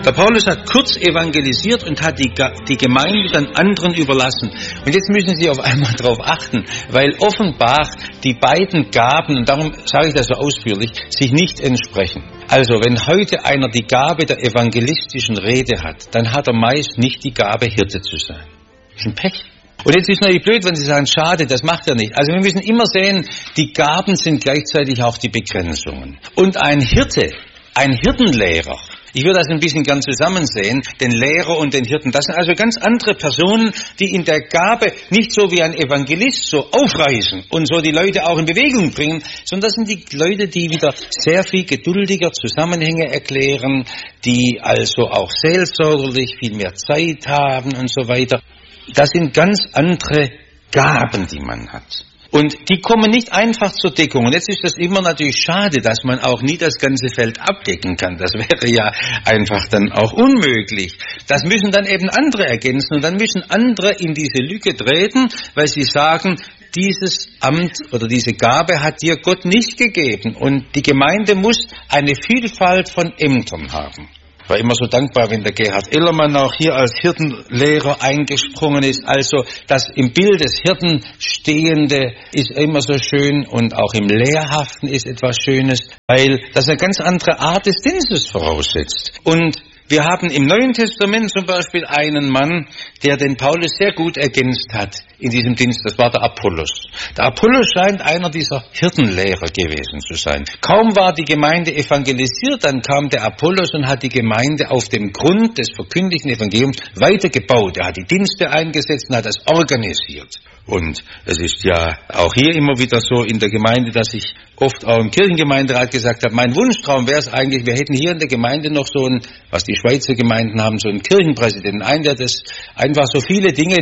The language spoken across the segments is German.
Der Paulus hat kurz evangelisiert und hat die Gemeinde dann anderen überlassen. Und jetzt müssen Sie auf einmal darauf achten, weil offenbar die beiden Gaben, und darum sage ich das so ausführlich, sich nicht entsprechen. Also wenn heute einer die Gabe der evangelistischen Rede hat, dann hat er meist nicht die Gabe, Hirte zu sein. Das ist ein Pech. Und jetzt ist es natürlich blöd, wenn Sie sagen, schade, das macht er nicht. Also wir müssen immer sehen, die Gaben sind gleichzeitig auch die Begrenzungen. Und ein Hirte, ein Hirtenlehrer, ich würde das ein bisschen gern zusammen sehen, den Lehrer und den Hirten. Das sind also ganz andere Personen, die in der Gabe nicht so wie ein Evangelist so aufreißen und so die Leute auch in Bewegung bringen, sondern das sind die Leute, die wieder sehr viel geduldiger Zusammenhänge erklären, die also auch seelsorgerlich viel mehr Zeit haben und so weiter. Das sind ganz andere Gaben, die man hat. Und die kommen nicht einfach zur Deckung. Und jetzt ist das immer natürlich schade, dass man auch nie das ganze Feld abdecken kann. Das wäre ja einfach dann auch unmöglich. Das müssen dann eben andere ergänzen. Und dann müssen andere in diese Lücke treten, weil sie sagen, dieses Amt oder diese Gabe hat dir Gott nicht gegeben. Und die Gemeinde muss eine Vielfalt von Ämtern haben. Ich war immer so dankbar, wenn der Gerhard Ellermann auch hier als Hirtenlehrer eingesprungen ist. Also das im Bild des Hirten Stehende ist immer so schön und auch im Lehrhaften ist etwas Schönes, weil das eine ganz andere Art des Dienstes voraussetzt. Und wir haben im Neuen Testament zum Beispiel einen Mann, der den Paulus sehr gut ergänzt hat in diesem Dienst, das war der Apollos. Der Apollos scheint einer dieser Hirtenlehrer gewesen zu sein. Kaum war die Gemeinde evangelisiert, dann kam der Apollos und hat die Gemeinde auf dem Grund des verkündigten Evangeliums weitergebaut. Er hat die Dienste eingesetzt und hat das organisiert. Und es ist ja auch hier immer wieder so in der Gemeinde, dass ich oft auch im Kirchengemeinderat gesagt habe, mein Wunschtraum wäre es eigentlich, wir hätten hier in der Gemeinde noch so einen, was die Schweizer Gemeinden haben, so einen Kirchenpräsidenten, einen, der das einfach so viele Dinge,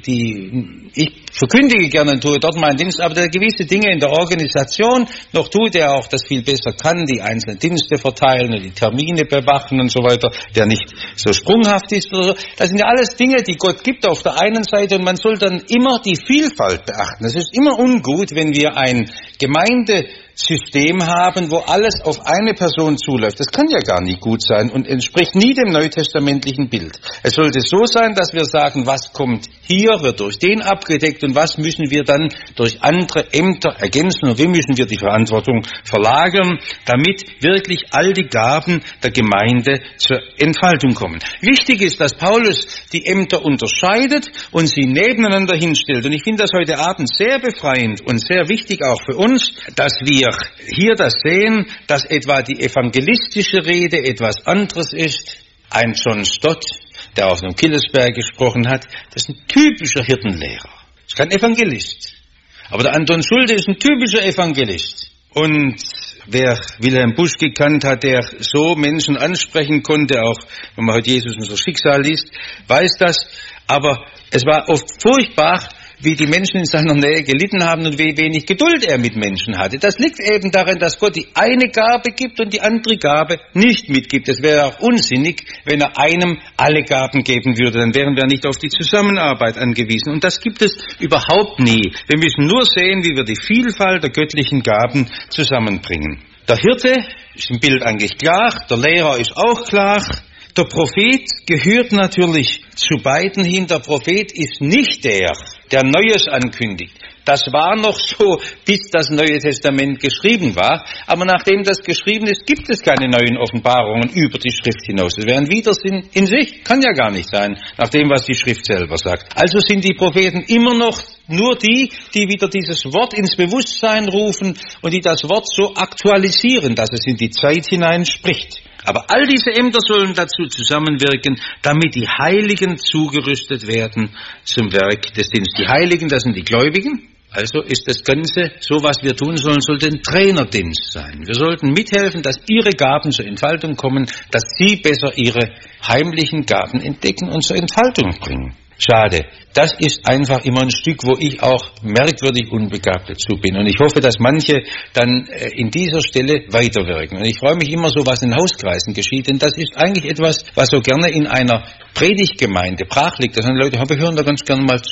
die ich verkündige gerne und tue dort meinen Dienst, aber der gewisse Dinge in der Organisation noch tut, der auch das viel besser kann, die einzelnen Dienste verteilen und die Termine bewachen und so weiter, der nicht so sprunghaft ist oder so. Das sind ja alles Dinge, die Gott gibt auf der einen Seite und man soll dann immer die Vielfalt beachten. Es ist immer ungut, wenn wir ein Gemeindesystem haben, wo alles auf eine Person zuläuft. Das kann ja gar nicht gut sein und entspricht nie dem neutestamentlichen Bild. Es sollte so sein, dass wir sagen, was kommt hier, wird durch den abgedeckt und was müssen wir dann durch andere Ämter ergänzen und wie müssen wir die Verantwortung verlagern, damit wirklich all die Gaben der Gemeinde zur Entfaltung kommen. Wichtig ist, dass Paulus die Ämter unterscheidet und sie nebeneinander hinstellt. Und ich finde das heute Abend sehr befreiend und sehr wichtig auch für uns, dass wir hier das sehen, dass etwa die evangelistische Rede etwas anderes ist. Ein John Stott, der auf dem Killersberg gesprochen hat, das ist ein typischer Hirtenlehrer. Das ist kein Evangelist. Aber der Anton Schulte ist ein typischer Evangelist. Und wer Wilhelm Busch gekannt hat, der so Menschen ansprechen konnte, auch wenn man heute Jesus unser Schicksal liest, weiß das. Aber es war oft furchtbar, wie die Menschen in seiner Nähe gelitten haben und wie wenig Geduld er mit Menschen hatte. Das liegt eben darin, dass Gott die eine Gabe gibt und die andere Gabe nicht mitgibt. Es wäre auch unsinnig, wenn er einem alle Gaben geben würde. Dann wären wir nicht auf die Zusammenarbeit angewiesen. Und das gibt es überhaupt nie. Wir müssen nur sehen, wie wir die Vielfalt der göttlichen Gaben zusammenbringen. Der Hirte ist im Bild eigentlich klar, der Lehrer ist auch klar. Der Prophet gehört natürlich zu beiden hin. Der Prophet ist nicht der Neues ankündigt. Das war noch so, bis das Neue Testament geschrieben war. Aber nachdem das geschrieben ist, gibt es keine neuen Offenbarungen über die Schrift hinaus. Das wäre ein Widersinn in sich. Kann ja gar nicht sein, nach dem, was die Schrift selber sagt. Also sind die Propheten immer noch nur die wieder dieses Wort ins Bewusstsein rufen und die das Wort so aktualisieren, dass es in die Zeit hinein spricht. Aber all diese Ämter sollen dazu zusammenwirken, damit die Heiligen zugerüstet werden zum Werk des Dienstes. Die Heiligen, das sind die Gläubigen. Also ist das Ganze, so was wir tun sollen, sollte ein Trainerdienst sein. Wir sollten mithelfen, dass ihre Gaben zur Entfaltung kommen, dass sie besser ihre heimlichen Gaben entdecken und zur Entfaltung bringen. Schade. Das ist einfach immer ein Stück, wo ich auch merkwürdig unbegabt dazu bin. Und ich hoffe, dass manche dann in dieser Stelle weiterwirken. Und ich freue mich immer so, was in Hauskreisen geschieht. Denn das ist eigentlich etwas, was so gerne in einer Predigtgemeinde brach liegt. Da sagen Leute, wir hören da ganz gerne mal zu.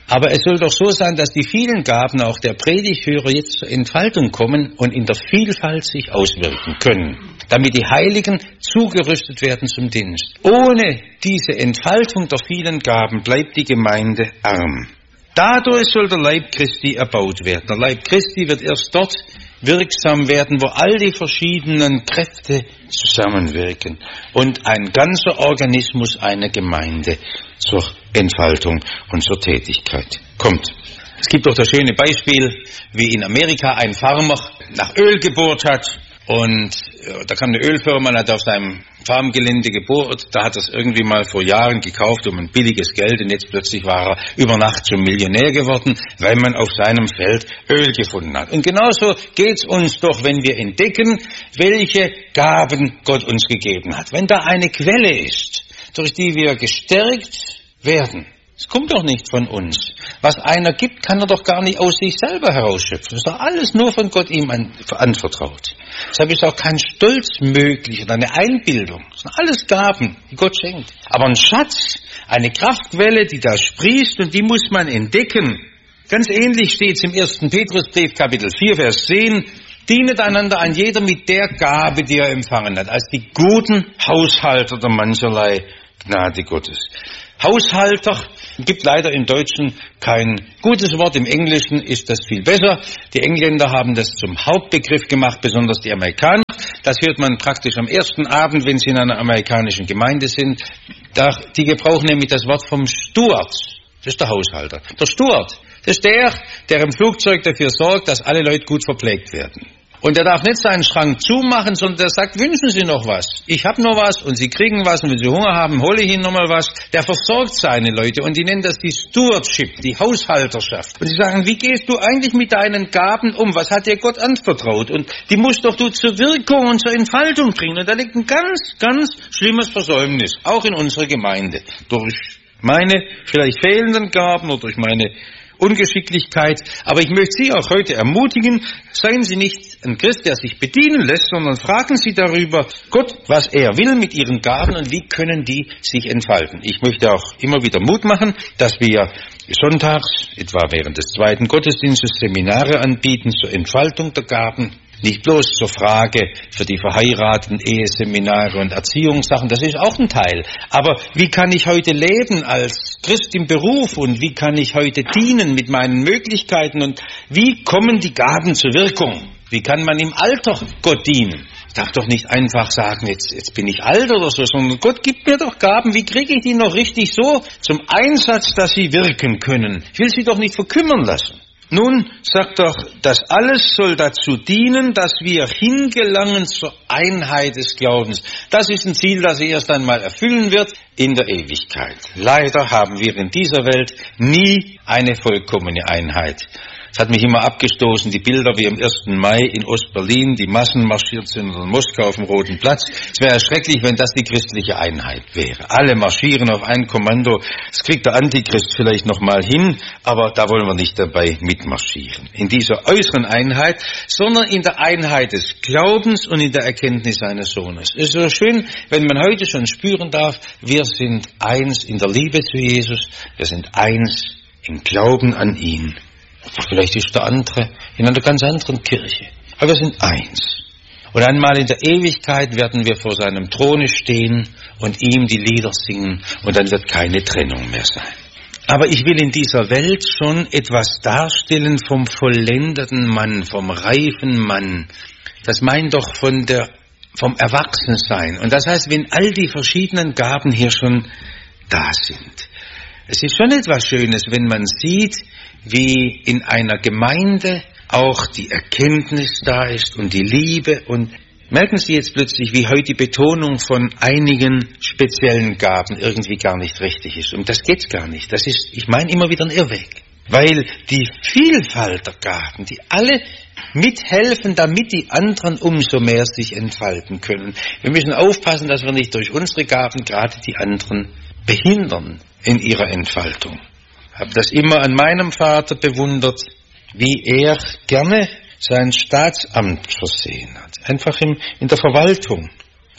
Aber es soll doch so sein, dass die vielen Gaben auch der Predigthörer jetzt zur Entfaltung kommen und in der Vielfalt sich auswirken können, damit die Heiligen zugerüstet werden zum Dienst. Ohne diese Entfaltung der vielen Gaben bleibt die Gemeinde arm. Dadurch soll der Leib Christi erbaut werden. Der Leib Christi wird erst dort wirksam werden, wo all die verschiedenen Kräfte zusammenwirken und ein ganzer Organismus, eine Gemeinde zur Entfaltung und zur Tätigkeit kommt. Es gibt doch das schöne Beispiel, wie in Amerika ein Farmer nach Öl gebohrt hat. Und da kam eine Ölfirma, hat auf seinem Farmgelände gebohrt, da hat er es irgendwie mal vor Jahren gekauft um ein billiges Geld und jetzt plötzlich war er über Nacht zum Millionär geworden, weil man auf seinem Feld Öl gefunden hat. Und genauso geht's uns doch, wenn wir entdecken, welche Gaben Gott uns gegeben hat. Wenn da eine Quelle ist, durch die wir gestärkt werden, es kommt doch nicht von uns. Was einer gibt, kann er doch gar nicht aus sich selber herausschöpfen. Das ist doch alles nur von Gott ihm anvertraut. Deshalb ist auch kein Stolz möglich oder eine Einbildung. Das sind alles Gaben, die Gott schenkt. Aber ein Schatz, eine Kraftquelle, die da sprießt und die muss man entdecken. Ganz ähnlich steht es im 1. Petrusbrief, Kapitel 4, Vers 10. Dienet einander ein jeder mit der Gabe, die er empfangen hat, als die guten Haushalter der mancherlei Gnade Gottes. Haushalter gibt leider im Deutschen kein gutes Wort, im Englischen ist das viel besser. Die Engländer haben das zum Hauptbegriff gemacht, besonders die Amerikaner. Das hört man praktisch am ersten Abend, wenn sie in einer amerikanischen Gemeinde sind. Die gebrauchen nämlich das Wort vom Steward. Das ist der Haushalter. Der Steward, das ist der im Flugzeug dafür sorgt, dass alle Leute gut verpflegt werden. Und er darf nicht seinen Schrank zumachen, sondern er sagt, wünschen Sie noch was? Ich habe noch was und Sie kriegen was und wenn Sie Hunger haben, hole ich Ihnen noch mal was. Der versorgt seine Leute und die nennen das die Stewardship, die Haushalterschaft. Und sie sagen, wie gehst du eigentlich mit deinen Gaben um? Was hat dir Gott anvertraut? Und die musst doch du zur Wirkung und zur Entfaltung bringen. Und da liegt ein ganz, ganz schlimmes Versäumnis, auch in unserer Gemeinde. Durch meine vielleicht fehlenden Gaben oder durch meine Ungeschicklichkeit. Aber ich möchte Sie auch heute ermutigen, seien Sie nicht ein Christ, der sich bedienen lässt, sondern fragen Sie darüber Gott, was er will mit Ihren Gaben und wie können die sich entfalten. Ich möchte auch immer wieder Mut machen, dass wir sonntags, etwa während des zweiten Gottesdienstes, Seminare anbieten zur Entfaltung der Gaben. Nicht bloß zur Frage für die Verheirateten, Eheseminare und Erziehungssachen, das ist auch ein Teil. Aber wie kann ich heute leben als Christ im Beruf und wie kann ich heute dienen mit meinen Möglichkeiten und wie kommen die Gaben zur Wirkung? Wie kann man im Alter Gott dienen? Ich darf doch nicht einfach sagen, jetzt bin ich alt oder so, sondern Gott gibt mir doch Gaben, wie kriege ich die noch richtig so zum Einsatz, dass sie wirken können? Ich will sie doch nicht verkümmern lassen. Nun, sagt doch, das alles soll dazu dienen, dass wir hingelangen zur Einheit des Glaubens. Das ist ein Ziel, das sich erst einmal erfüllen wird in der Ewigkeit. Leider haben wir in dieser Welt nie eine vollkommene Einheit. Es hat mich immer abgestoßen, die Bilder wie am 1. Mai in Ostberlin, die Massen marschiert sind oder in Moskau auf dem Roten Platz. Es wäre schrecklich, wenn das die christliche Einheit wäre. Alle marschieren auf ein Kommando. Das kriegt der Antichrist vielleicht noch mal hin, aber da wollen wir nicht dabei mitmarschieren. In dieser äußeren Einheit, sondern in der Einheit des Glaubens und in der Erkenntnis seines Sohnes. Es ist so schön, wenn man heute schon spüren darf, wir sind eins in der Liebe zu Jesus, wir sind eins im Glauben an ihn. Vielleicht ist der andere in einer ganz anderen Kirche. Aber wir sind eins. Und einmal in der Ewigkeit werden wir vor seinem Throne stehen und ihm die Lieder singen und dann wird keine Trennung mehr sein. Aber ich will in dieser Welt schon etwas darstellen vom vollendeten Mann, vom reifen Mann. Das meint doch vom Erwachsensein. Und das heißt, wenn all die verschiedenen Gaben hier schon da sind. Es ist schon etwas Schönes, wenn man sieht, wie in einer Gemeinde auch die Erkenntnis da ist und die Liebe. Und merken Sie jetzt plötzlich, wie heute die Betonung von einigen speziellen Gaben irgendwie gar nicht richtig ist. Und das geht's gar nicht. Das ist, ich meine, immer wieder ein Irrweg. Weil die Vielfalt der Gaben, die alle mithelfen, damit die anderen umso mehr sich entfalten können. Wir müssen aufpassen, dass wir nicht durch unsere Gaben gerade die anderen behindern in ihrer Entfaltung. Ich habe das immer an meinem Vater bewundert, wie er gerne sein Staatsamt versehen hat. Einfach in der Verwaltung.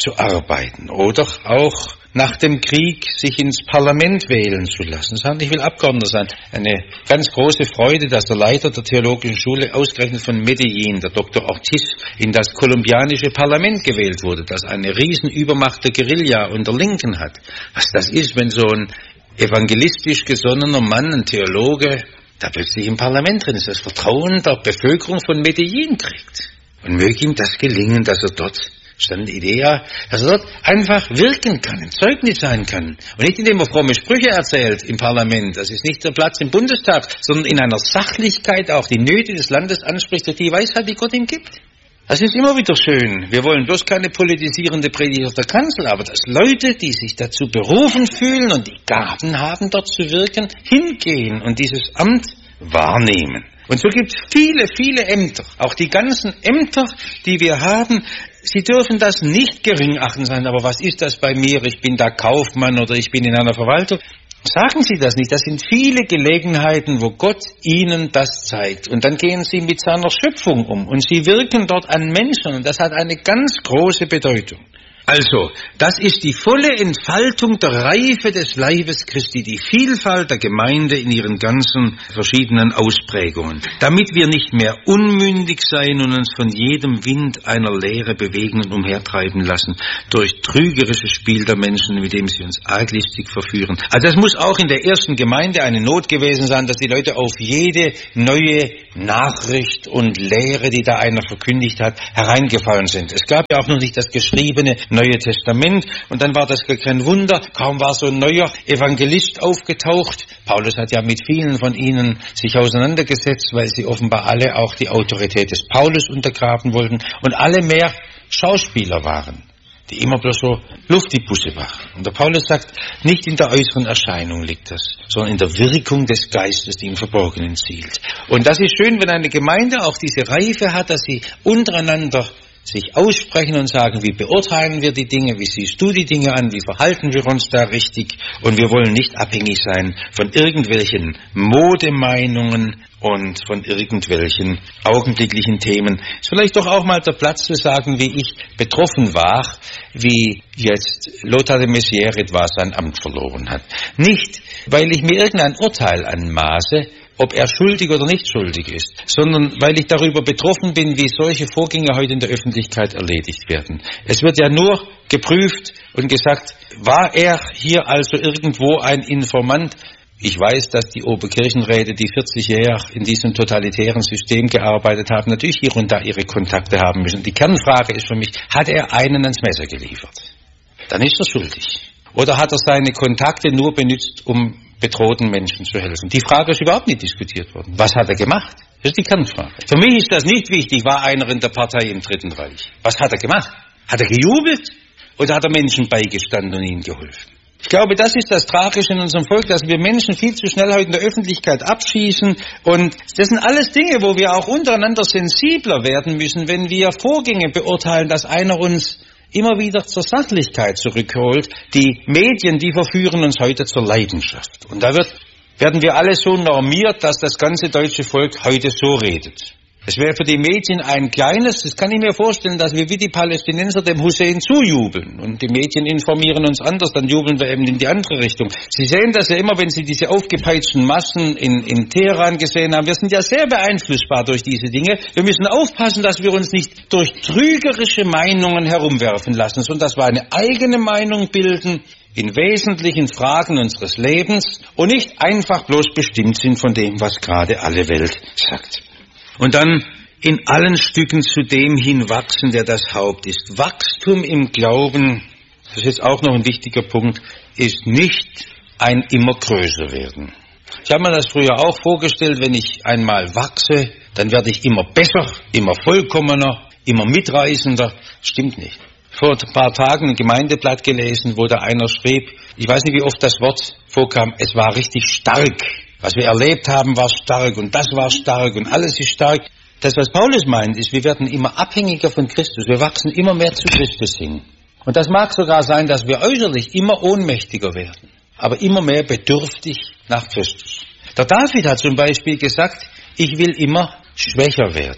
zu arbeiten oder auch nach dem Krieg sich ins Parlament wählen zu lassen. Ich will Abgeordneter sein. Eine ganz große Freude, dass der Leiter der Theologischen Schule ausgerechnet von Medellin, der Dr. Ortiz, in das kolumbianische Parlament gewählt wurde, das eine Riesenübermacht der Guerilla und der Linken hat. Was das ist, wenn so ein evangelistisch gesonnener Mann, ein Theologe, da plötzlich im Parlament drin ist, das Vertrauen der Bevölkerung von Medellin kriegt. Und möge ihm das gelingen, dass er dort, stand die Idee, dass er dort einfach wirken kann, ein Zeugnis sein kann. Und nicht indem er fromme Sprüche erzählt im Parlament, das ist nicht der Platz im Bundestag, sondern in einer Sachlichkeit auch die Nöte des Landes anspricht, durch die Weisheit, die Gott ihm gibt. Das ist immer wieder schön. Wir wollen bloß keine politisierende Predigt auf der Kanzel, aber dass Leute, die sich dazu berufen fühlen und die Gaben haben, dort zu wirken, hingehen und dieses Amt wahrnehmen. Und so gibt es viele, viele Ämter. Auch die ganzen Ämter, die wir haben, sie dürfen das nicht gering achten sein. Aber was ist das bei mir? Ich bin da Kaufmann oder ich bin in einer Verwaltung. Sagen Sie das nicht. Das sind viele Gelegenheiten, wo Gott Ihnen das zeigt. Und dann gehen Sie mit seiner Schöpfung um. Und Sie wirken dort an Menschen. Und das hat eine ganz große Bedeutung. Also, das ist die volle Entfaltung der Reife des Leibes Christi, die Vielfalt der Gemeinde in ihren ganzen verschiedenen Ausprägungen, damit wir nicht mehr unmündig sein und uns von jedem Wind einer Lehre bewegen und umhertreiben lassen, durch trügerisches Spiel der Menschen, mit dem sie uns arglistig verführen. Also das muss auch in der ersten Gemeinde eine Not gewesen sein, dass die Leute auf jede neue Nachricht und Lehre, die da einer verkündigt hat, hereingefallen sind. Es gab ja auch noch nicht das geschriebene Neue Testament und dann war das gar kein Wunder, kaum war so ein neuer Evangelist aufgetaucht. Paulus hat ja mit vielen von ihnen sich auseinandergesetzt, weil sie offenbar alle auch die Autorität des Paulus untergraben wollten und alle mehr Schauspieler waren, die immer bloß so Luftibusse waren. Und der Paulus sagt, nicht in der äußeren Erscheinung liegt das, sondern in der Wirkung des Geistes, die im Verborgenen zielt. Und das ist schön, wenn eine Gemeinde auch diese Reife hat, dass sie untereinander sich aussprechen und sagen, wie beurteilen wir die Dinge, wie siehst du die Dinge an, wie verhalten wir uns da richtig, und wir wollen nicht abhängig sein von irgendwelchen Modemeinungen und von irgendwelchen augenblicklichen Themen. Es ist vielleicht doch auch mal der Platz zu sagen, wie ich betroffen war, wie jetzt Lothar de Maizière etwa sein Amt verloren hat. Nicht, weil ich mir irgendein Urteil anmaße, ob er schuldig oder nicht schuldig ist, sondern weil ich darüber betroffen bin, wie solche Vorgänge heute in der Öffentlichkeit erledigt werden. Es wird ja nur geprüft und gesagt, war er hier also irgendwo ein Informant? Ich weiß, dass die Oberkirchenräte, die 40 Jahre in diesem totalitären System gearbeitet haben, natürlich hier und da ihre Kontakte haben müssen. Die Kernfrage ist für mich, hat er einen ans Messer geliefert? Dann ist er schuldig. Oder hat er seine Kontakte nur benutzt, um bedrohten Menschen zu helfen? Die Frage ist überhaupt nicht diskutiert worden. Was hat er gemacht? Das ist die Kernfrage. Für mich ist das nicht wichtig, war einer in der Partei im Dritten Reich. Was hat er gemacht? Hat er gejubelt? Oder hat er Menschen beigestanden und ihnen geholfen? Ich glaube, das ist das Tragische in unserem Volk, dass wir Menschen viel zu schnell heute in der Öffentlichkeit abschießen. Und das sind alles Dinge, wo wir auch untereinander sensibler werden müssen, wenn wir Vorgänge beurteilen, dass einer uns immer wieder zur Sachlichkeit zurückholt. Die Medien, die verführen uns heute zur Leidenschaft. Und da werden wir alle so normiert, dass das ganze deutsche Volk heute so redet. Es wäre für die Medien ein kleines, das kann ich mir vorstellen, dass wir wie die Palästinenser dem Hussein zujubeln. Und die Medien informieren uns anders, dann jubeln wir eben in die andere Richtung. Sie sehen das ja immer, wenn Sie diese aufgepeitschten Massen in Teheran gesehen haben. Wir sind ja sehr beeinflussbar durch diese Dinge. Wir müssen aufpassen, dass wir uns nicht durch trügerische Meinungen herumwerfen lassen, sondern dass wir eine eigene Meinung bilden in wesentlichen Fragen unseres Lebens und nicht einfach bloß bestimmt sind von dem, was gerade alle Welt sagt. Und dann in allen Stücken zu dem hinwachsen, der das Haupt ist. Wachstum im Glauben, das ist jetzt auch noch ein wichtiger Punkt, ist nicht ein immer größer werden. Ich habe mir das früher auch vorgestellt, wenn ich einmal wachse, dann werde ich immer besser, immer vollkommener, immer mitreißender. Stimmt nicht. Vor ein paar Tagen ein Gemeindeblatt gelesen, wo da einer schrieb, ich weiß nicht, wie oft das Wort vorkam, es war richtig stark. Was wir erlebt haben, war stark und das war stark und alles ist stark. Das, was Paulus meint, ist, wir werden immer abhängiger von Christus. Wir wachsen immer mehr zu Christus hin. Und das mag sogar sein, dass wir äußerlich immer ohnmächtiger werden, aber immer mehr bedürftig nach Christus. Der David hat zum Beispiel gesagt, ich will immer schwächer werden.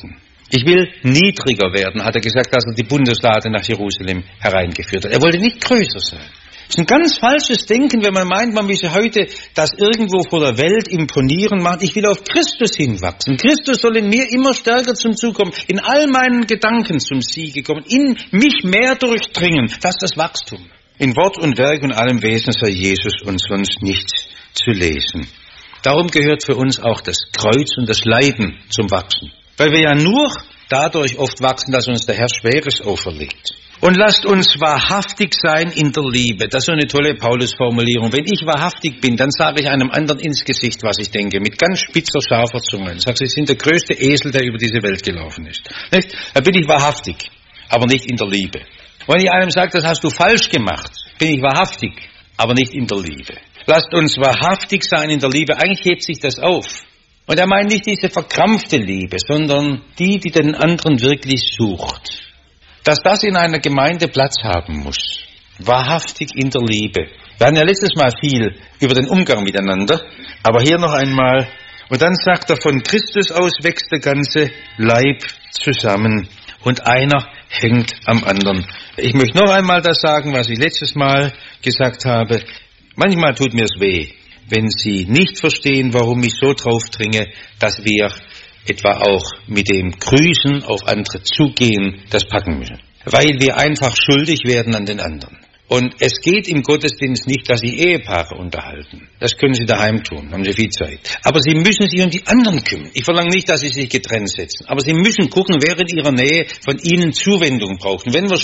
Ich will niedriger werden, hat er gesagt, als er die Bundeslade nach Jerusalem hereingeführt hat. Er wollte nicht größer sein. Das ist ein ganz falsches Denken, wenn man meint, man müsse heute das irgendwo vor der Welt imponieren machen. Ich will auf Christus hinwachsen. Christus soll in mir immer stärker zum Zug kommen, in all meinen Gedanken zum Siege kommen, in mich mehr durchdringen. Das ist das Wachstum. In Wort und Werk und allem Wesen sei Jesus und sonst nichts zu lesen. Darum gehört für uns auch das Kreuz und das Leiden zum Wachsen. Weil wir ja nur dadurch oft wachsen, dass uns der Herr Schweres auferlegt. Und lasst uns wahrhaftig sein in der Liebe. Das ist so eine tolle Paulus-Formulierung. Wenn ich wahrhaftig bin, dann sage ich einem anderen ins Gesicht, was ich denke, mit ganz spitzer, scharfer Zunge. Ich sage, Sie sind der größte Esel, der über diese Welt gelaufen ist. Nicht? Da bin ich wahrhaftig, aber nicht in der Liebe. Und wenn ich einem sage, das hast du falsch gemacht, bin ich wahrhaftig, aber nicht in der Liebe. Lasst uns wahrhaftig sein in der Liebe. Eigentlich hebt sich das auf. Und er meint nicht diese verkrampfte Liebe, sondern die den anderen wirklich sucht. Dass das in einer Gemeinde Platz haben muss. Wahrhaftig in der Liebe. Wir hatten ja letztes Mal viel über den Umgang miteinander, aber hier noch einmal. Und dann sagt er, von Christus aus wächst der ganze Leib zusammen und einer hängt am anderen. Ich möchte noch einmal das sagen, was ich letztes Mal gesagt habe. Manchmal tut mir es weh, wenn Sie nicht verstehen, warum ich so drauf dringe, dass wir etwa auch mit dem Grüßen auf andere zugehen, das packen müssen. Weil wir einfach schuldig werden an den anderen. Und es geht im Gottesdienst nicht, dass Sie Ehepaare unterhalten. Das können Sie daheim tun, haben Sie viel Zeit. Aber Sie müssen sich um die anderen kümmern. Ich verlange nicht, dass Sie sich getrennt setzen. Aber Sie müssen gucken, wer in Ihrer Nähe von Ihnen Zuwendung braucht. Und wenn wir schon